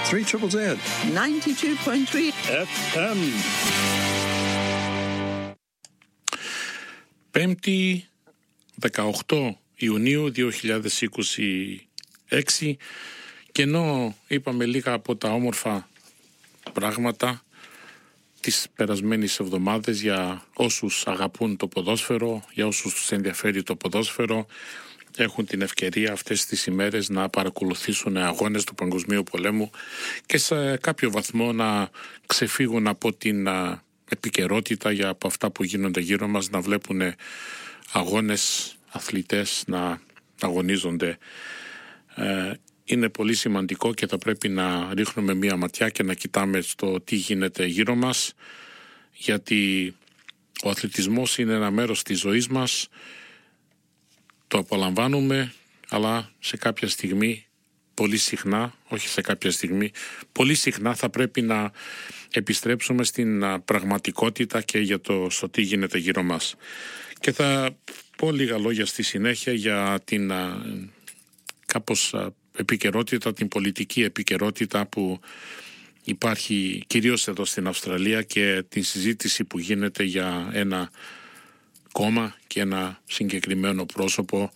3ZZZ 92.3 FM. Πέμπτη 18 Ιουνίου 2026, και ενώ είπαμε λίγα από τα όμορφα πράγματα τις περασμένες εβδομάδες για όσους αγαπούν το ποδόσφαιρο, για όσους τους ενδιαφέρει το ποδόσφαιρο, έχουν την ευκαιρία αυτές τις ημέρες να παρακολουθήσουν αγώνες του Παγκοσμίου Πολέμου και σε κάποιο βαθμό να ξεφύγουν από την επικαιρότητα από αυτά που γίνονται γύρω μας, να βλέπουν αγώνες, αθλητές να αγωνίζονται. Είναι πολύ σημαντικό και θα πρέπει να ρίχνουμε μία ματιά και να κοιτάμε στο τι γίνεται γύρω μας, γιατί ο αθλητισμός είναι ένα μέρος της ζωής μας, το απολαμβάνουμε, αλλά σε κάποια στιγμή, πολύ συχνά, όχι σε κάποια στιγμή, πολύ συχνά θα πρέπει να επιστρέψουμε στην πραγματικότητα και για στο τι γίνεται γύρω μας. Και θα πω λίγα λόγια στη συνέχεια για την κάπως επικαιρότητα, την πολιτική επικαιρότητα που υπάρχει κυρίως εδώ στην Αυστραλία και την συζήτηση που γίνεται για ένα κόμμα και ένα συγκεκριμένο πρόσωπο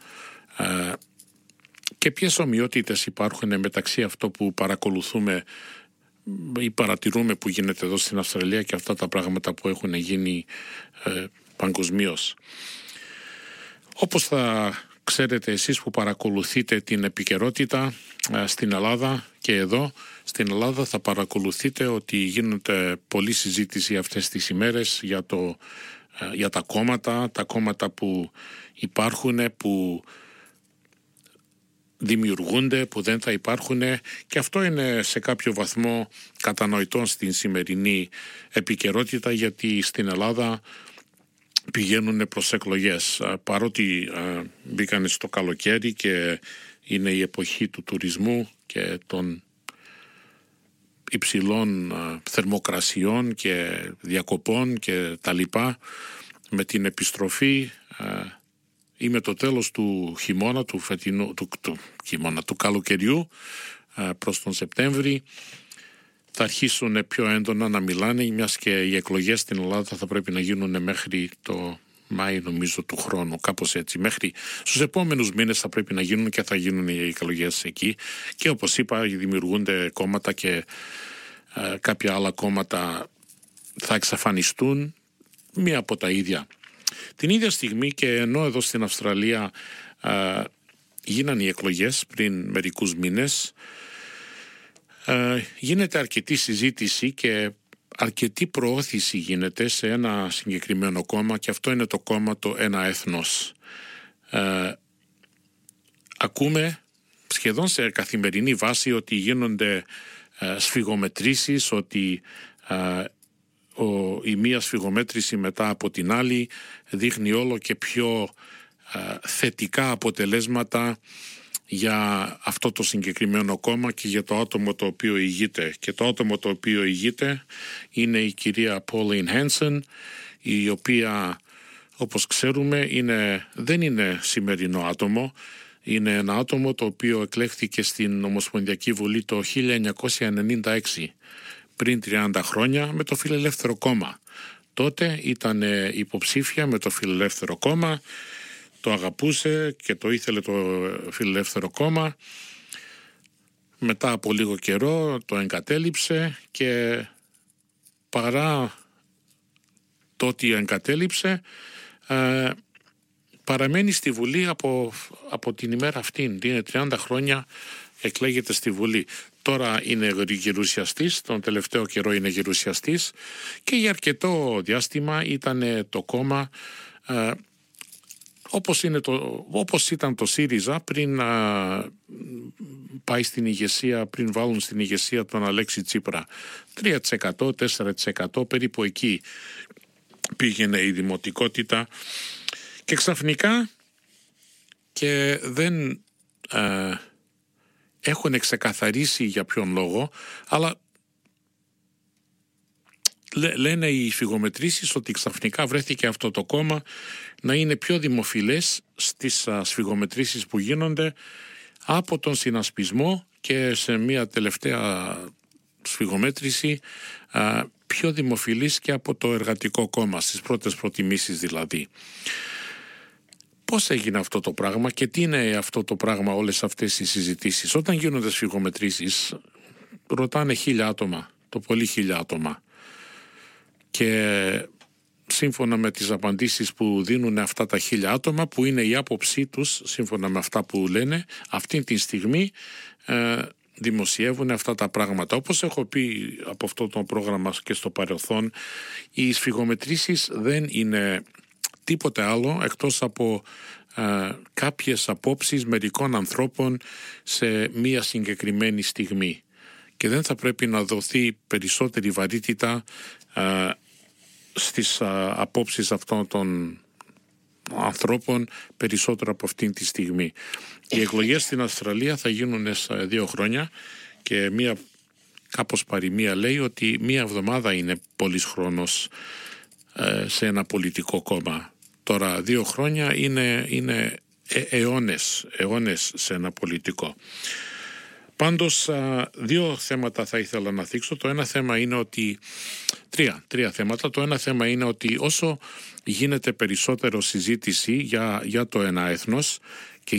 και ποιες ομοιότητες υπάρχουν μεταξύ αυτό που παρακολουθούμε ή παρατηρούμε που γίνεται εδώ στην Αυστραλία και αυτά τα πράγματα που έχουν γίνει παγκοσμίως. Όπως θα ξέρετε εσείς που παρακολουθείτε την επικαιρότητα στην Ελλάδα και εδώ στην Ελλάδα, θα παρακολουθείτε ότι γίνεται πολλή συζήτηση αυτές τις ημέρες για τα κόμματα που υπάρχουν, που δημιουργούνται, που δεν θα υπάρχουν, και αυτό είναι σε κάποιο βαθμό κατανοητό στην σημερινή επικαιρότητα, γιατί στην Ελλάδα πηγαίνουν προς εκλογές. Παρότι μπήκαν στο καλοκαίρι και είναι η εποχή του τουρισμού και των υψηλών θερμοκρασιών και διακοπών και τα λοιπά, με την επιστροφή ή με το τέλος του χειμώνα, του καλοκαιριού προς τον Σεπτέμβρη, θα αρχίσουν πιο έντονα να μιλάνε, μιας και οι εκλογές στην Ελλάδα θα πρέπει να γίνουν μέχρι το Μάη, νομίζω, του χρόνου, κάπως έτσι. Μέχρι στους επόμενους μήνες θα πρέπει να γίνουν και θα γίνουν οι εκλογές εκεί. Και όπως είπα, δημιουργούνται κόμματα και κάποια άλλα κόμματα θα εξαφανιστούν, μία από τα ίδια. Την ίδια στιγμή, και ενώ εδώ στην Αυστραλία γίνανε οι εκλογές πριν μερικούς μήνες, γίνεται αρκετή συζήτηση και αρκετή προώθηση γίνεται σε ένα συγκεκριμένο κόμμα, και αυτό είναι το κόμμα το Ένα Έθνος. Ακούμε σχεδόν σε καθημερινή βάση ότι γίνονται σφυγομετρήσεις, ότι η μία σφυγομέτρηση μετά από την άλλη δείχνει όλο και πιο θετικά αποτελέσματα για αυτό το συγκεκριμένο κόμμα και για το άτομο το οποίο ηγείται. Και το άτομο το οποίο ηγείται είναι η κυρία Pauline Hanson, η οποία, όπως ξέρουμε, δεν είναι σημερινό άτομο. Είναι ένα άτομο το οποίο εκλέχθηκε στην Ομοσπονδιακή Βουλή το 1996, πριν 30 χρόνια, με το Φιλελεύθερο Κόμμα. Τότε ήταν υποψήφια με το Φιλελεύθερο Κόμμα, το αγαπούσε και το ήθελε το Φιλελεύθερο Κόμμα. Μετά από λίγο καιρό το εγκατέλειψε, και παρά το ότι εγκατέλειψε, παραμένει στη Βουλή από την ημέρα αυτήν. Είναι 30 χρόνια εκλέγεται στη Βουλή. Τώρα είναι γερουσιαστής, τον τελευταίο καιρό είναι γερουσιαστής, και για αρκετό διάστημα ήταν το κόμμα όπως ήταν το ΣΥΡΙΖΑ πριν πάει στην ηγεσία, πριν βάλουν στην ηγεσία τον Αλέξη Τσίπρα. 3%, 4%, περίπου εκεί πήγαινε η δημοτικότητα, και ξαφνικά, και δεν έχουν ξεκαθαρίσει για ποιον λόγο, αλλά λένε οι σφυγομετρήσεις ότι ξαφνικά βρέθηκε αυτό το κόμμα να είναι πιο δημοφιλές στις σφυγομετρήσεις που γίνονται από τον συνασπισμό, και σε μια τελευταία σφυγομέτρηση πιο δημοφιλής και από το Εργατικό Κόμμα, στις πρώτες προτιμήσεις δηλαδή. Πώς έγινε αυτό το πράγμα και τι είναι αυτό το πράγμα όλες αυτές οι συζητήσεις? Όταν γίνονται σφυγομετρήσεις ρωτάνε 1.000 άτομα, το πολύ 1.000 άτομα, και σύμφωνα με τις απαντήσεις που δίνουν αυτά τα 1.000 άτομα, που είναι η άποψή τους σύμφωνα με αυτά που λένε αυτή τη στιγμή, δημοσιεύουν αυτά τα πράγματα. Όπως έχω πει από αυτό το πρόγραμμα και στο παρελθόν, οι σφυγομετρήσεις δεν είναι τίποτε άλλο εκτός από κάποιες απόψεις μερικών ανθρώπων σε μία συγκεκριμένη στιγμή, και δεν θα πρέπει να δοθεί περισσότερη βαρύτητα στις απόψεις αυτών των ανθρώπων περισσότερο από αυτήν τη στιγμή. Οι εκλογές στην Αυστραλία θα γίνουν σε 2 χρόνια και μία κάπως παροιμία λέει ότι 1 εβδομάδα είναι πολύς χρόνος σε ένα πολιτικό κόμμα. Τώρα 2 χρόνια είναι αιώνες σε ένα πολιτικό. Πάντως 2 θέματα θα ήθελα να θίξω. Το ένα θέμα είναι ότι 3 θέματα. Το ένα θέμα είναι ότι όσο γίνεται περισσότερο συζήτηση για το ένα έθνος και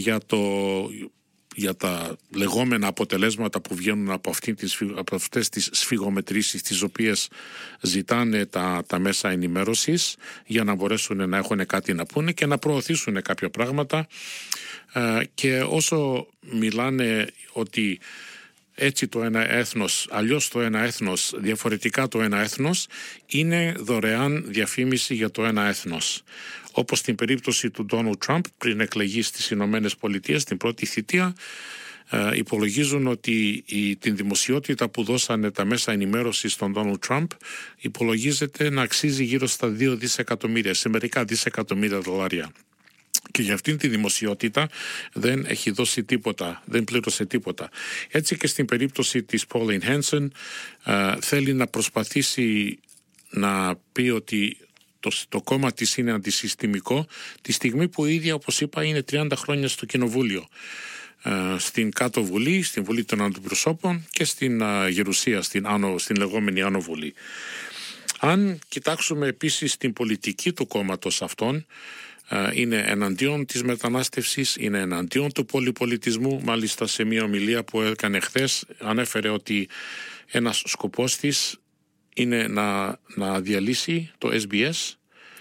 για τα λεγόμενα αποτελέσματα που βγαίνουν από αυτές τις σφυγομετρήσεις, τις οποίες ζητάνε τα μέσα ενημέρωσης για να μπορέσουν να έχουν κάτι να πούνε και να προωθήσουν κάποια πράγματα, και όσο μιλάνε ότι έτσι το ένα έθνος, αλλιώς το ένα έθνος, διαφορετικά το ένα έθνος, είναι δωρεάν διαφήμιση για το ένα έθνος. Όπως στην περίπτωση του Ντόναλντ Τραμπ πριν εκλεγεί στις Ηνωμένες Πολιτείες στην πρώτη θητεία, υπολογίζουν ότι την δημοσιότητα που δώσανε τα μέσα ενημέρωσης στον Ντόναλντ Τραμπ υπολογίζεται να αξίζει γύρω στα 2 δισεκατομμύρια, σε μερικά δισεκατομμύρια δολάρια. Και για αυτήν τη δημοσιότητα δεν έχει δώσει τίποτα, δεν πλήρωσε τίποτα. Έτσι και στην περίπτωση της Pauline Hanson θέλει να προσπαθήσει να πει ότι το κόμμα της είναι αντισυστημικό, τη στιγμή που η ίδια, όπως είπα, είναι 30 χρόνια στο Κοινοβούλιο, στην Κάτω Βουλή, στην Βουλή των Αντιπροσώπων και στην Γερουσία, στην λεγόμενη Άνω Βουλή. Αν κοιτάξουμε επίσης την πολιτική του κόμματος αυτών, είναι εναντίον της μετανάστευσης, είναι εναντίον του πολυπολιτισμού. Μάλιστα σε μια ομιλία που έκανε χθες ανέφερε ότι ένας σκοπός της είναι να διαλύσει το SBS,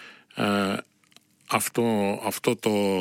αυτό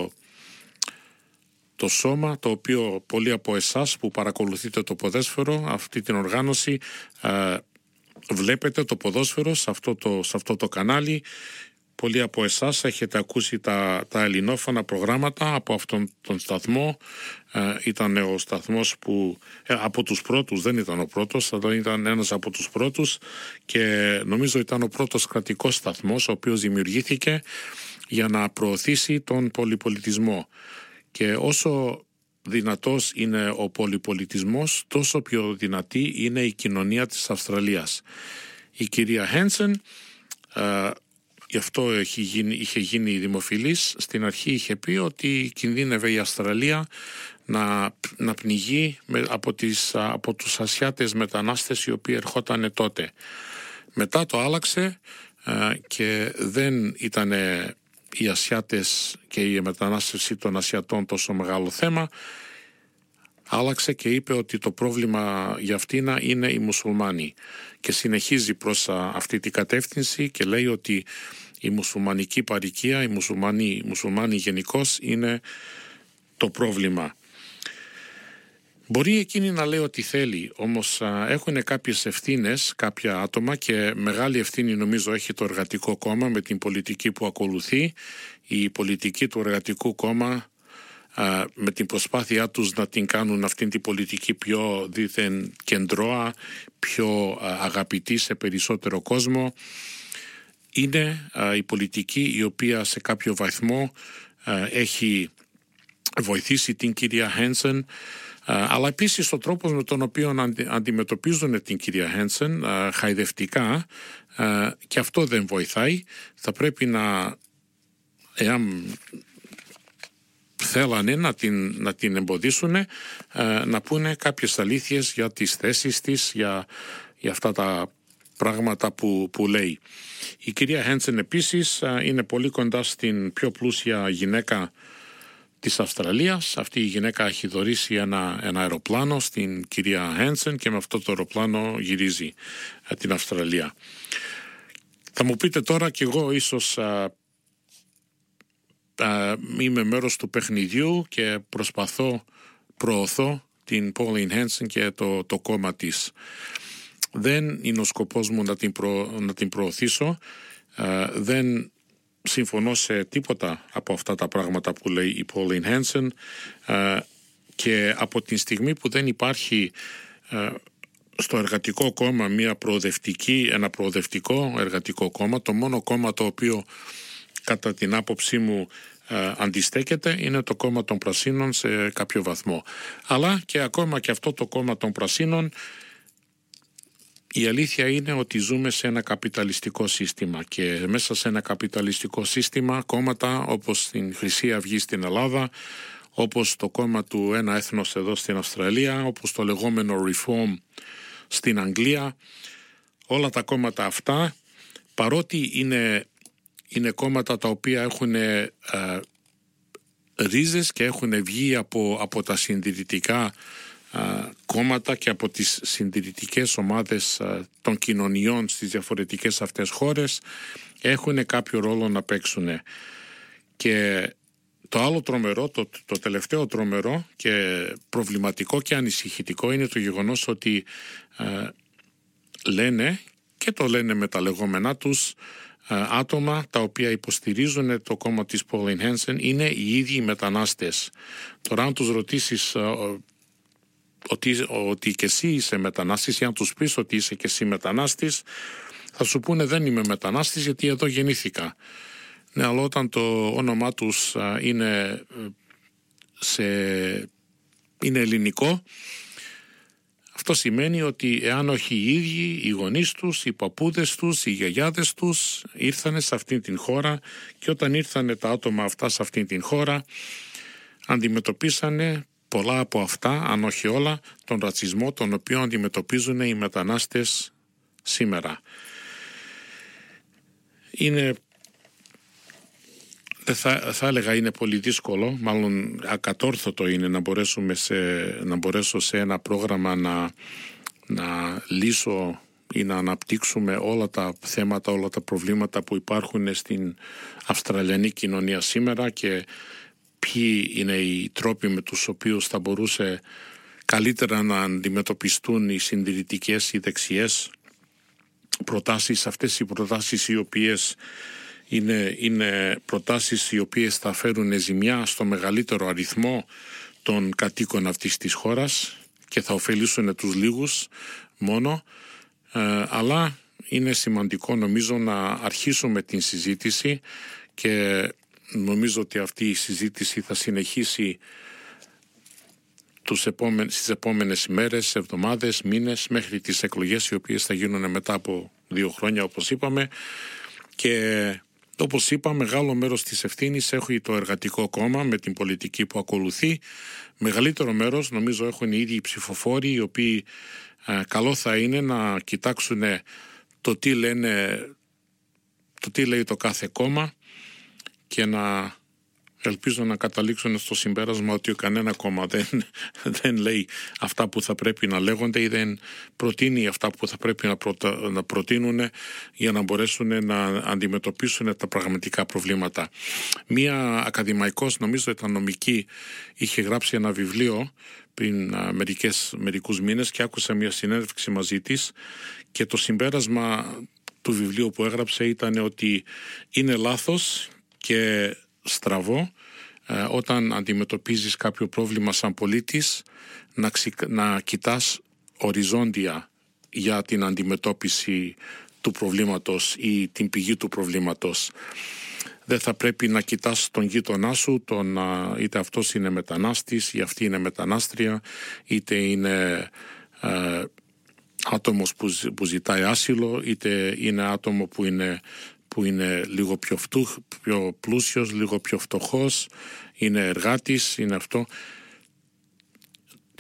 το σώμα το οποίο πολλοί από εσάς που παρακολουθείτε το ποδόσφαιρο, αυτή την οργάνωση, βλέπετε το ποδόσφαιρο σε αυτό το κανάλι. Πολλοί από εσάς έχετε ακούσει τα ελληνόφωνα προγράμματα από αυτόν τον σταθμό. Ήταν ο σταθμός που από τους πρώτους, δεν ήταν ο πρώτος, αλλά ήταν ένας από τους πρώτους, και νομίζω ήταν ο πρώτος κρατικός σταθμός ο οποίος δημιουργήθηκε για να προωθήσει τον πολυπολιτισμό. Και όσο δυνατός είναι ο πολυπολιτισμός, τόσο πιο δυνατή είναι η κοινωνία της Αυστραλίας. Η κυρία Χένσεν, γι' αυτό είχε γίνει δημοφιλής, στην αρχή είχε πει ότι κινδύνευε η Αυστραλία να πνιγεί από τους Ασιάτες μετανάστες οι οποίοι ερχότανε τότε. Μετά το άλλαξε και δεν ήταν οι Ασιάτες και η μετανάστευση των Ασιατών τόσο μεγάλο θέμα. Άλλαξε και είπε ότι το πρόβλημα για αυτήν είναι οι μουσουλμάνοι, και συνεχίζει προς αυτή την κατεύθυνση και λέει ότι η μουσουλμανική παροικία, οι μουσουλμάνοι γενικώς είναι το πρόβλημα. Μπορεί εκείνη να λέει ότι θέλει, όμως έχουν κάποιες ευθύνες κάποια άτομα, και μεγάλη ευθύνη νομίζω έχει το Εργατικό Κόμμα με την πολιτική που ακολουθεί. Η πολιτική του Εργατικού Κόμμα, με την προσπάθειά τους να την κάνουν αυτήν την πολιτική πιο δίθεν κεντρώα, πιο αγαπητή σε περισσότερο κόσμο, είναι η πολιτική η οποία σε κάποιο βαθμό έχει βοηθήσει την κυρία Χένσεν, αλλά επίσης ο τρόπος με τον οποίο αντιμετωπίζουν την κυρία Χένσεν χαϊδευτικά, και αυτό δεν βοηθάει. Θα πρέπει εάν θέλανε να την εμποδίσουν, να πούνε κάποιες αλήθειες για τις θέσεις της, για αυτά τα πράγματα που λέει. Η κυρία Χένσεν επίσης είναι πολύ κοντά στην πιο πλούσια γυναίκα της Αυστραλίας. Αυτή η γυναίκα έχει δωρήσει ένα αεροπλάνο στην κυρία Χένσεν και με αυτό το αεροπλάνο γυρίζει την Αυστραλία. Θα μου πείτε τώρα κι εγώ ίσως είμαι μέρος του παιχνιδιού και προωθώ την Pauline Hanson και το κόμμα της. Δεν είναι ο σκοπός μου να την προωθήσω. Δεν συμφωνώ σε τίποτα από αυτά τα πράγματα που λέει η Pauline Hanson και από την στιγμή που δεν υπάρχει στο εργατικό κόμμα ένα προοδευτικό εργατικό κόμμα, το μόνο κόμμα το οποίο κατά την άποψή μου αντιστέκεται είναι το κόμμα των Πρασίνων σε κάποιο βαθμό. Αλλά και ακόμα και αυτό το κόμμα των Πρασίνων, η αλήθεια είναι ότι ζούμε σε ένα καπιταλιστικό σύστημα και μέσα σε ένα καπιταλιστικό σύστημα κόμματα όπως την Χρυσή Αυγή στην Ελλάδα, όπως το κόμμα του Ένα Έθνος εδώ στην Αυστραλία, όπως το λεγόμενο Reform στην Αγγλία, όλα τα κόμματα αυτά, παρότι είναι κόμματα τα οποία έχουν ρίζες και έχουν βγει από τα συντηρητικά κόμματα και από τις συντηρητικές ομάδες των κοινωνιών στις διαφορετικές αυτές χώρες, έχουν κάποιο ρόλο να παίξουν. Και το άλλο τρομερό, το τελευταίο τρομερό και προβληματικό και ανησυχητικό είναι το γεγονός ότι λένε και το λένε με τα λεγόμενά τους άτομα τα οποία υποστηρίζουν το κόμμα της Pauline Hanson είναι οι ίδιοι οι μετανάστες. Τώρα αν τους ρωτήσεις ότι και εσύ είσαι μετανάστης ή αν τους πεις ότι είσαι και εσύ μετανάστης, θα σου πούνε δεν είμαι μετανάστης γιατί εδώ γεννήθηκα. Ναι, αλλά όταν το όνομά τους είναι ελληνικό, αυτό σημαίνει ότι εάν όχι οι ίδιοι, οι γονείς τους, οι παππούδες τους, οι γιαγιάδες τους ήρθανε σε αυτήν την χώρα και όταν ήρθανε τα άτομα αυτά σε αυτήν την χώρα αντιμετωπίσανε πολλά από αυτά, αν όχι όλα, τον ρατσισμό τον οποίο αντιμετωπίζουν οι μετανάστες σήμερα. Θα έλεγα είναι πολύ δύσκολο, μάλλον ακατόρθωτο είναι να μπορέσω σε ένα πρόγραμμα να λύσω ή να αναπτύξουμε όλα τα θέματα, όλα τα προβλήματα που υπάρχουν στην Αυστραλιανή κοινωνία σήμερα και ποιοι είναι οι τρόποι με τους οποίους θα μπορούσε καλύτερα να αντιμετωπιστούν οι συντηρητικές ή δεξιές προτάσεις, αυτές οι προτάσεις οι οποίες είναι προτάσεις οι οποίες θα φέρουν ζημιά στο μεγαλύτερο αριθμό των κατοίκων αυτής της χώρας και θα ωφελήσουν τους λίγους μόνο, αλλά είναι σημαντικό νομίζω να αρχίσουμε την συζήτηση και νομίζω ότι αυτή η συζήτηση θα συνεχίσει στις επόμενες ημέρες, εβδομάδες, μήνες μέχρι τις εκλογές οι οποίες θα γίνουν μετά από 2 χρόνια όπως είπαμε και όπως είπα μεγάλο μέρος της ευθύνης έχει το εργατικό κόμμα με την πολιτική που ακολουθεί. Μεγαλύτερο μέρος νομίζω έχουν οι ίδιοι ψηφοφόροι οι οποίοι καλό θα είναι να κοιτάξουν το τι λέει το κάθε κόμμα και να ελπίζω να καταλήξουν στο συμπέρασμα ότι κανένα κόμμα δεν λέει αυτά που θα πρέπει να λέγονται ή δεν προτείνει αυτά που θα πρέπει να προτείνουν για να μπορέσουν να αντιμετωπίσουν τα πραγματικά προβλήματα. Μία ακαδημαϊκός, νομίζω ήταν νομική, είχε γράψει ένα βιβλίο πριν μερικούς μήνες και άκουσα μια συνέντευξη μαζί της και το συμπέρασμα του βιβλίου που έγραψε ήταν ότι είναι λάθος και στραβό όταν αντιμετωπίζεις κάποιο πρόβλημα σαν πολίτης να κοιτάς οριζόντια για την αντιμετώπιση του προβλήματος ή την πηγή του προβλήματος. Δεν θα πρέπει να κοιτάς τον γείτονά σου, είτε αυτός είναι μετανάστης ή αυτή είναι μετανάστρια, είτε είναι άτομος που ζητάει άσυλο, είτε είναι άτομο που είναι λίγο πιο πλούσιος, λίγο πιο φτωχός, είναι εργάτης, είναι αυτό.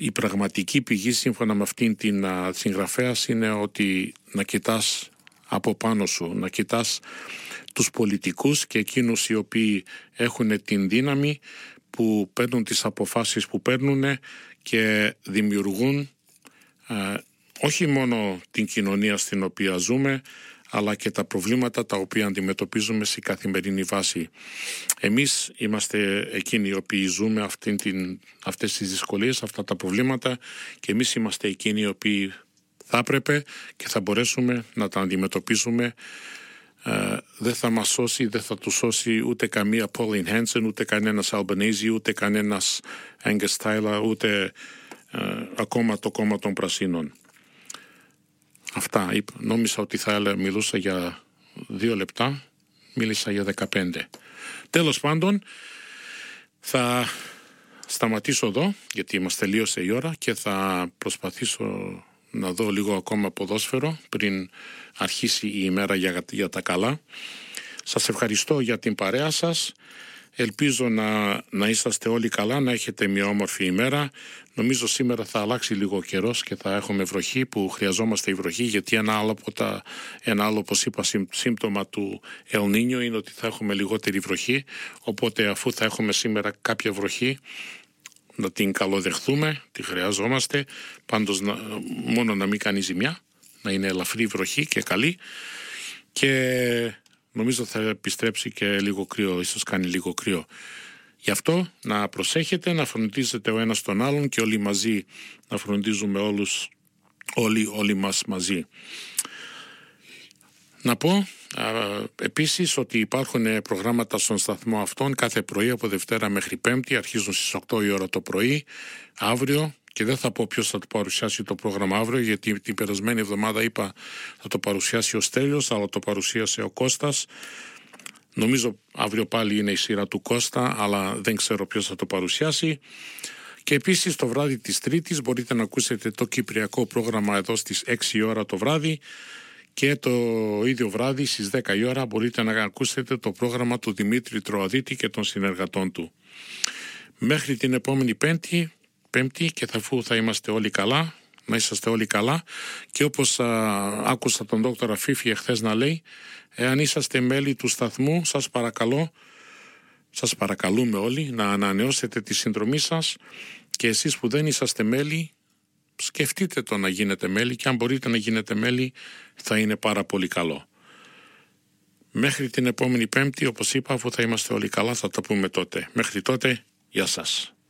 η πραγματική πηγή σύμφωνα με αυτήν την συγγραφέα είναι ότι να κοιτάς από πάνω σου, να κοιτάς τους πολιτικούς και εκείνους οι οποίοι έχουν την δύναμη, που παίρνουν τις αποφάσεις που παίρνουν και δημιουργούν όχι μόνο την κοινωνία στην οποία ζούμε, αλλά και τα προβλήματα τα οποία αντιμετωπίζουμε σε καθημερινή βάση. Εμείς είμαστε εκείνοι οι οποίοι ζούμε αυτές τις δυσκολίες, αυτά τα προβλήματα, και εμείς είμαστε εκείνοι οι οποίοι θα έπρεπε και θα μπορέσουμε να τα αντιμετωπίσουμε. Δεν θα μας σώσει, δεν θα τους σώσει ούτε καμία Pauline Hanson, ούτε κανένας Albanese, ούτε κανένας Angus Taylor, ούτε ακόμα το κόμμα των Πρασίνων. Αυτά. Νόμιζα ότι θα μιλούσα για 2 λεπτά, μίλησα για 15. Τέλος πάντων, θα σταματήσω εδώ, γιατί μας τελείωσε η ώρα, και θα προσπαθήσω να δω λίγο ακόμα ποδόσφαιρο πριν αρχίσει η ημέρα για τα καλά. Σας ευχαριστώ για την παρέα σας. Ελπίζω να είσαστε όλοι καλά, να έχετε μια όμορφη ημέρα. Νομίζω σήμερα θα αλλάξει λίγο ο καιρός και θα έχουμε βροχή, που χρειαζόμαστε η βροχή, γιατί ένα άλλο, όπως είπα, σύμπτωμα του El Niño είναι ότι θα έχουμε λιγότερη βροχή. Οπότε αφού θα έχουμε σήμερα κάποια βροχή, να την καλοδεχθούμε, τη χρειαζόμαστε. Πάντως μόνο να μην κάνει ζημιά, να είναι ελαφρύ βροχή και καλή. Και νομίζω θα επιστρέψει και λίγο κρύο, ίσως κάνει λίγο κρύο. Γι' αυτό να προσέχετε, να φροντίζετε ο ένας τον άλλον και όλοι μαζί να φροντίζουμε όλοι μας μαζί. Να πω επίσης ότι υπάρχουν προγράμματα στον σταθμό αυτόν κάθε πρωί από Δευτέρα μέχρι Πέμπτη, αρχίζουν στις 8 η ώρα το πρωί, αύριο. Και δεν θα πω ποιος θα το παρουσιάσει το πρόγραμμα αύριο, γιατί την περασμένη εβδομάδα είπα θα το παρουσιάσει ο Στέλιος, αλλά το παρουσίασε ο Κώστας. Νομίζω αύριο πάλι είναι η σειρά του Κώστα, αλλά δεν ξέρω ποιος θα το παρουσιάσει. Και επίσης το βράδυ της Τρίτης μπορείτε να ακούσετε το κυπριακό πρόγραμμα εδώ στις 6 η ώρα το βράδυ, και το ίδιο βράδυ στις 10 η ώρα μπορείτε να ακούσετε το πρόγραμμα του Δημήτρη Τροαδίτη και των συνεργατών του. Μέχρι την επόμενη Πέμπτη, και αφού θα είμαστε όλοι καλά, να είσαστε όλοι καλά, και όπως άκουσα τον Δόκτωρα Φίφη εχθές να λέει, εάν είσαστε μέλη του σταθμού, σας παρακαλούμε όλοι να ανανεώσετε τη συνδρομή σας, και εσείς που δεν είσαστε μέλη, σκεφτείτε το να γίνετε μέλη, και αν μπορείτε να γίνετε μέλη θα είναι πάρα πολύ καλό. Μέχρι την επόμενη Πέμπτη, όπως είπα, αφού θα είμαστε όλοι καλά, θα τα πούμε τότε. Μέχρι τότε, γεια σας.